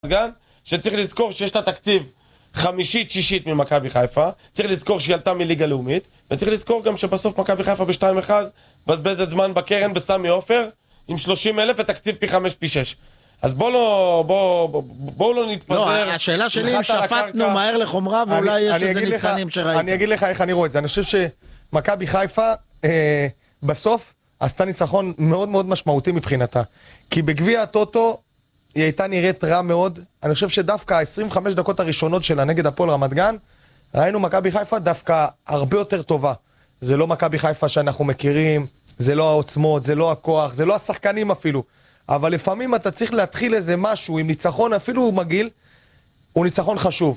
גן, שצריך לזכור שיש לה תקציב חמישית, שישית ממכבי חיפה, צריך לזכור שהיא עלתה מליגה לאומית, וצריך לזכור גם שבסוף מכבי חיפה ב-2-1 בזבזת זמן בקרן בסמי עופר עם 30,000 ותקציב פי 5 פי 6. אז בואו לא נתפזר. לא, השאלה שלי אם שפטנו מהר לחומרה ואולי יש איזה ניצנים שראית. אני אגיד לך איך אני רואה את זה. אני חושב שמכבי חיפה בסוף עשתה ניצחון מאוד מאוד משמעותי מבחינתה. כי בגביע הטוטו היא הייתה נראית רע מאוד. אני חושב שדווקא 25 דקות הראשונות שלה נגד הפועל רמת גן, ראינו מכבי חיפה דווקא הרבה יותר טובה. זה לא מכבי חיפה שאנחנו מכירים, זה לא העוצמות, זה לא הכוח, זה לא השחקנים אפילו. אבל לפעמים אתה צריך להתחיל איזה משהו עם ניצחון, אפילו הוא מגיל, הוא ניצחון חשוב.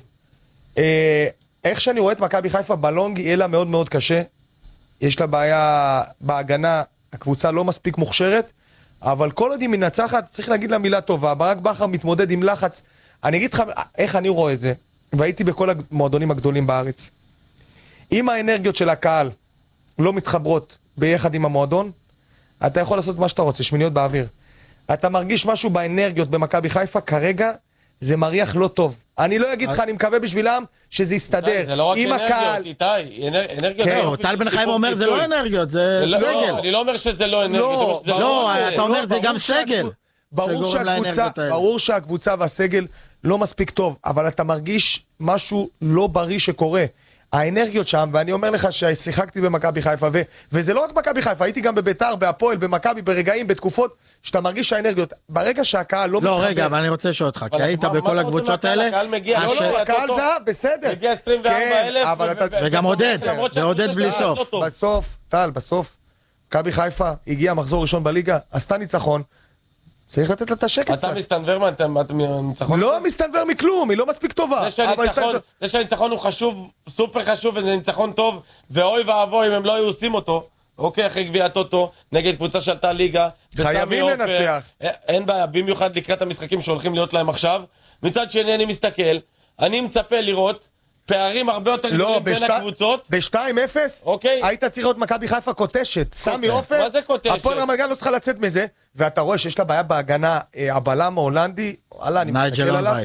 איך שאני רואה את מכבי חיפה בלונג, יהיה לה מאוד מאוד קשה. יש לה בעיה בהגנה, הקבוצה לא מספיק מוכשרת, אבל כל עוד היא מנצחת, צריך להגיד לה מילה טובה. ברק בכר מתמודד עם לחץ. אני אגיד לך איך אני רואה את זה, והייתי בכל המועדונים הגדולים בארץ. אם האנרגיות של הקהל לא מתחברות ביחד עם המועדון, אתה יכול לעשות מה שאתה רוצה, שמיניות באוויר. אתה מרגיש משהו באנרגיות במכבי חיפה, כרגע זה מריח לא טוב. אני לא אגיד לך, אני מקווה בשבילם שזה יסתדר. זה לא רק אנרגיות, איתי, אנרגיות... טל בן חיים אומר זה לא אנרגיות, זה סגל. אני לא אומר שזה לא אנרגיות. לא, אתה אומר זה גם סגל. ברור שהקבוצה והסגל לא מספיק טוב, אבל אתה מרגיש משהו לא בריא שקורה. האנרגיות שם, ואני אומר לך ששיחקתי במכבי חיפה, וזה לא רק מכבי חיפה, הייתי גם בביתר, בהפועל, במכבי, ברגעים, בתקופות, שאתה מרגיש שהאנרגיות, ברגע שהקהל לא מתחבר... לא, רגע, אבל אני רוצה לשאול אותך, כי היית בכל הקבוצות האלה... לא, הקהל זה, בסדר. מגיע 24,000, וגם עודד, זה עודד בלי סוף. בסוף, טל, בסוף, מכבי חיפה הגיע מחזור ראשון בליגה, עשתה ניצחון, צריך לתת לה את השקט. אתה מסתנבר מהניצחון? לא מסתנבר מכלום, היא לא מספיק טובה. זה שהניצחון הוא חשוב, סופר חשוב, וזה ניצחון טוב, ואוי ואבוי אם הם לא היו עושים אותו, אוקיי, אחרי גביע הטוטו, נגד קבוצה שעלתה ליגה, חייבים לנצח. אין בעיה, במיוחד לקראת המשחקים שהולכים להיות להם עכשיו. מצד שני אני מסתכל, אני מצפה לראות פערים הרבה יותר גדולים בין הקבוצות. ב-2-0 היית צריך לראות מכבי חיפה קוטשת, סמי עופר, מה זה קוטשת? הפועל רמת גן לא צריכה לצאת מזה, ואתה רואה שיש לה בעיה בהגנה, הבלם ההולנדי, אני מסתכל עליו,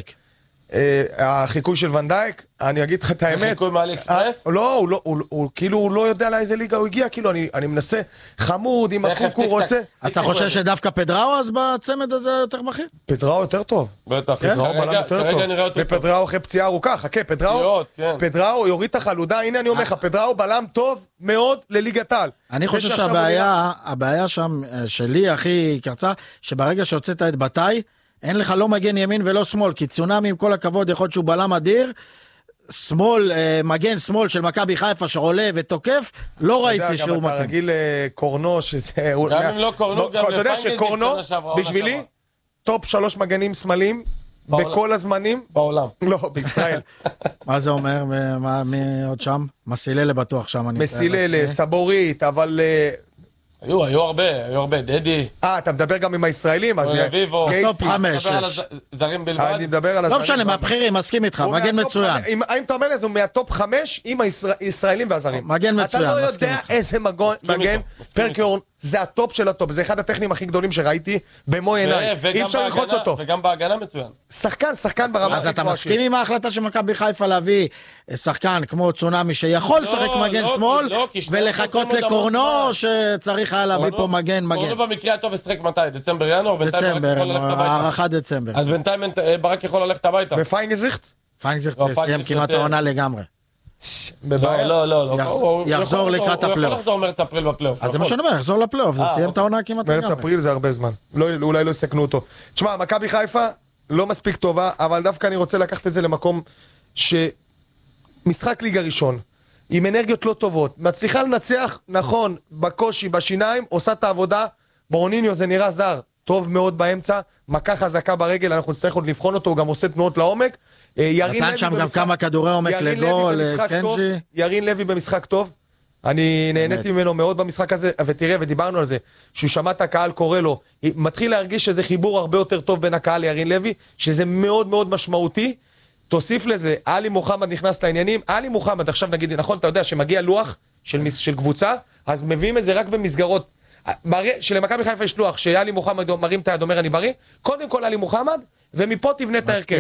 החיקוי של ונדייק, אני אגיד לך את האמת. זה חיקוי מעלי אקספרס? לא, הוא לא יודע לאיזה ליגה הוא הגיע, כאילו אני מנסה חמוד, אם הקוק הוא רוצה. אתה חושב שדווקא פדראו אז בצמד הזה יותר בכיר? פדראו יותר טוב. בטח. פדראו בלם יותר טוב. ופדראו אחרי פציעה ארוכה, חכה, פדראו יוריד את החלודה, הנה אני אומר לך, פדראו בלם טוב מאוד לליגת העל. אני חושב שהבעיה שם שלי הכי קרצה, שברגע שהוצאת את בתאי, אין לך לא מגן ימין ולא שמאל, כי צונאמי עם כל הכבוד יכול להיות שהוא בלם אדיר, שמאל, מגן שמאל של מכבי חיפה שעולה ותוקף, לא ראיתי שהוא מתאים. אתה רגיל קורנו, שזה... גם אם לא קורנו, גם אתה יודע שקורנו, בשבילי, טופ 3 מגנים שמאליים, בכל הזמנים. בעולם. לא, בישראל. מה זה אומר? מי עוד שם? מסיללה בטוח שם. מסיללה, סבורית, אבל... היו הרבה, דדי. אתה מדבר גם עם הישראלים, אז... טופ 5. מדבר על הזרים בלבד. אני מדבר על הזרים. לא משנה, מהבחירים, מסכים איתך, מגן מצוין. אם אתה אומר לזה, הוא מהטופ 5 עם הישראלים והזרים. מגן מצוין, אתה לא מסכים יודע איתך. איזה מגן, פרקיורן, זה הטופ של הטופ, זה אחד הטכנים הכי גדולים שראיתי במו עיניי. אי אפשר ללחוץ אותו. וגם בהגנה מצוין. שחקן ברמה. אז אתה מסכים עם ההחלטה של מכבי חיפה להביא שחקן כמו צונאמי שיכול לשחק מגן שמאל ולחכות לקורנו שצריך היה להביא פה מגן. קורנו במקרה הטוב ישחק מתי? דצמבר ינואר? דצמבר, הערכה דצמבר. אז בינתיים ברק יכול ללכת הביתה. ופיינגזיכט? פיינגזיכט סיים כמעט העונה לגמרי. לא. יחזור לקראת הפלייאוף. הוא יכול לחזור מרץ אפריל בפלייאוף. אז זה מה שאני אומר, יחזור לפלייאוף, זה סיים את העונה כמעט לגמרי. מרץ אפריל זה הרבה זמן. אולי לא יסכנו אותו. תשמע, מכבי חיפה לא מספיק טובה, אבל דווקא אני רוצה לקחת את זה למקום שמשחק ליגה ראשון, עם אנרגיות לא טובות, מצליחה לנצח, נכון, בקושי, בשיניים, עושה את העבודה, ברוניניו זה נראה זר, טוב מאוד באמצע, מכה חזקה ברגל, אנחנו נצטרך עוד לבחון אותו, הוא גם עושה תנועות לעומק, נתן שם גם כמה כדורי עומק לגול, לקנג'י. ירין לוי במשחק טוב, אני נהניתי ממנו מאוד במשחק הזה, ותראה, ודיברנו על זה, שהוא שמע את הקהל קורא לו, מתחיל להרגיש שזה חיבור הרבה יותר טוב בין הקהל לירין לוי, שזה מאוד מאוד משמעותי, תוסיף לזה, אלי מוחמד נכנס לעניינים, אלי מוחמד, עכשיו נגיד, נכון, אתה יודע שמגיע לוח של קבוצה, אז מביאים את זה רק במסגרות, שלמכבי חיפה יש לוח, שאלי מוחמד מרים את היד, אומר אני בריא, קודם כל אלי מוחמד, ומפה תבנה את ההרכב.